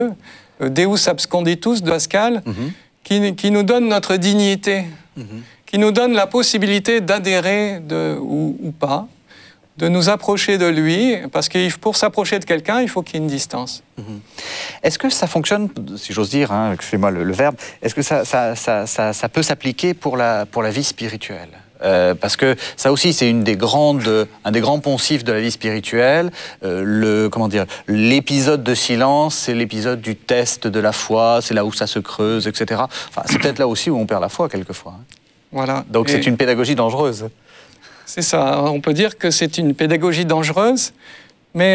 Deus absconditus de Pascal, qui nous donne notre dignité, qui nous donne la possibilité d'adhérer ou pas, de nous approcher de lui, parce que pour s'approcher de quelqu'un, il faut qu'il y ait une distance. Est-ce que ça fonctionne, si j'ose dire, excusez-moi le verbe, est-ce que ça peut s'appliquer pour la vie spirituelle ? Parce que ça aussi, c'est un des grands poncifs de la vie spirituelle. L'épisode de silence, c'est l'épisode du test de la foi, c'est là où ça se creuse, etc. Enfin, c'est peut-être là aussi où on perd la foi, quelquefois. Voilà. Donc c'est une pédagogie dangereuse. C'est ça. On peut dire que c'est une pédagogie dangereuse, mais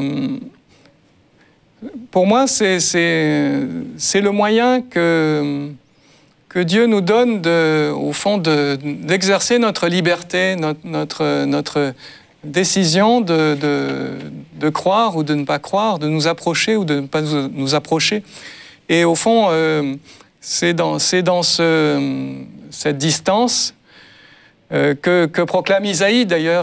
pour moi, c'est le moyen que Dieu nous donne, au fond, d'exercer notre liberté, notre décision de croire ou de ne pas croire, de nous approcher ou de ne pas nous approcher. Et au fond, c'est dans cette distance que proclame Isaïe, d'ailleurs.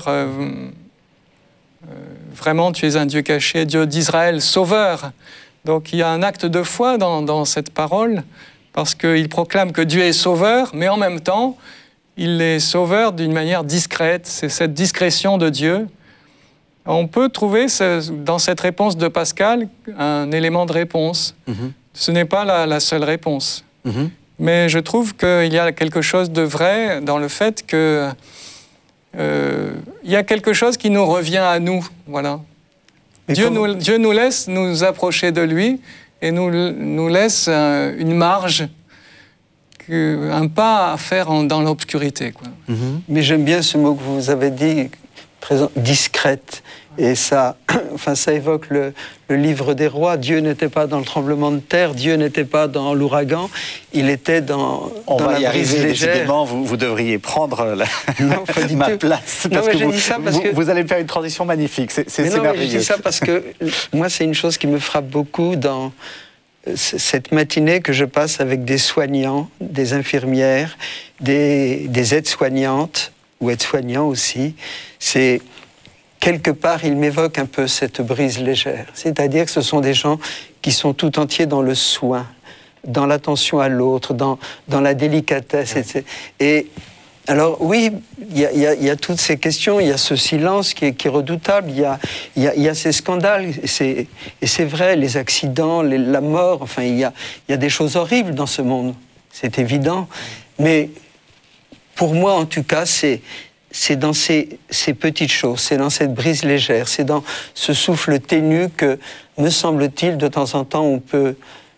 Vraiment, tu es un Dieu caché, Dieu d'Israël, sauveur. Donc il y a un acte de foi dans cette parole, parce qu'il proclame que Dieu est sauveur, mais en même temps, il est sauveur d'une manière discrète. C'est cette discrétion de Dieu. On peut trouver dans cette réponse de Pascal un élément de réponse. Ce n'est pas la seule réponse. Mais je trouve qu'il y a quelque chose de vrai dans le fait que il y a quelque chose qui nous revient à nous. Voilà. Dieu nous laisse nous approcher de lui et nous laisse une marge, un pas à faire dans l'obscurité. Mais j'aime bien ce mot que vous avez dit, discrète. Et ça évoque le livre des rois. Dieu n'était pas dans le tremblement de terre, Dieu n'était pas dans l'ouragan, il était dans la brise légère. Décidément, vous devriez prendre ma place. Parce que vous allez me faire une transition magnifique, c'est merveilleux. Je dis ça parce que moi, c'est une chose qui me frappe beaucoup dans cette matinée que je passe avec des soignants, des infirmières, des aides-soignantes, ou aides-soignants aussi. C'est... Quelque part, il m'évoque un peu cette brise légère. C'est-à-dire que ce sont des gens qui sont tout entiers dans le soin, dans l'attention à l'autre, dans la délicatesse. Et alors, oui, il y a toutes ces questions, il y a ce silence qui est redoutable, il y a ces scandales, et c'est vrai, les accidents, la mort, enfin, il y a des choses horribles dans ce monde, c'est évident. Mais pour moi, en tout cas, c'est dans ces petites choses, c'est dans cette brise légère, c'est dans ce souffle ténu que, me semble-t-il, de temps en temps, on peut,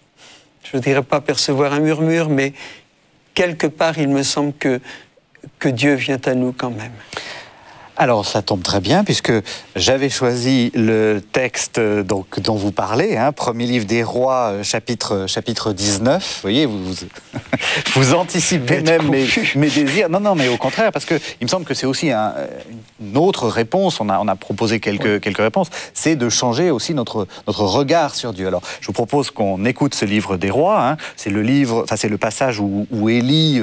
je ne dirais pas percevoir un murmure, mais quelque part, il me semble que Dieu vient à nous quand même. Alors, ça tombe très bien, puisque j'avais choisi le texte dont vous parlez, premier livre des rois, chapitre 19. Vous voyez, vous anticipez même mes désirs. Non, mais au contraire, parce qu'il me semble que c'est aussi une autre réponse. On a proposé quelques réponses. C'est de changer aussi notre regard sur Dieu. Alors, je vous propose qu'on écoute ce livre des rois. C'est le passage où Élie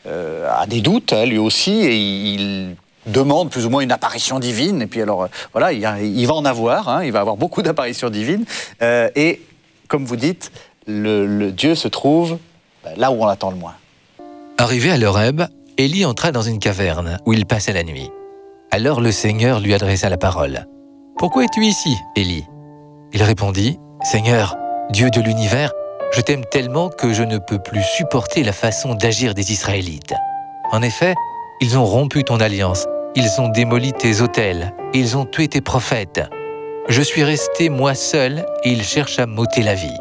a des doutes, lui aussi, et il demande plus ou moins une apparition divine, et puis alors, voilà, il va en avoir, il va avoir beaucoup d'apparitions divines, et comme vous dites, le Dieu se trouve là où on l'attend le moins. Arrivé à l'Horeb, Élie entra dans une caverne où il passait la nuit. Alors le Seigneur lui adressa la parole. « Pourquoi es-tu ici, Élie » Il répondit, « Seigneur, Dieu de l'univers, je t'aime tellement que je ne peux plus supporter la façon d'agir des Israélites. En effet, ils ont rompu ton alliance, ils ont démoli tes autels, et ils ont tué tes prophètes. Je suis resté moi seul, et ils cherchent à m'ôter la vie.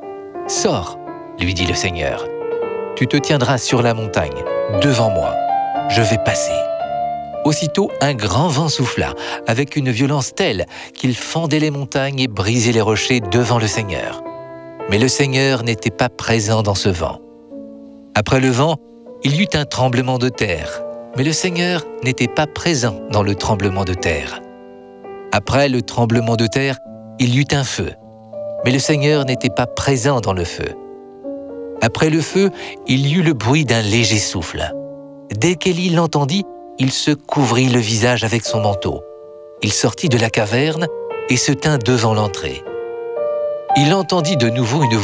Sors, lui dit le Seigneur. Tu te tiendras sur la montagne, devant moi. Je vais passer. Aussitôt, un grand vent souffla, avec une violence telle qu'il fendait les montagnes et brisait les rochers devant le Seigneur. Mais le Seigneur n'était pas présent dans ce vent. Après le vent, il y eut un tremblement de terre. Mais le Seigneur n'était pas présent dans le tremblement de terre. Après le tremblement de terre, il y eut un feu. Mais le Seigneur n'était pas présent dans le feu. Après le feu, il y eut le bruit d'un léger souffle. Dès qu'Élie l'entendit, il se couvrit le visage avec son manteau. Il sortit de la caverne et se tint devant l'entrée. il entendit de nouveau une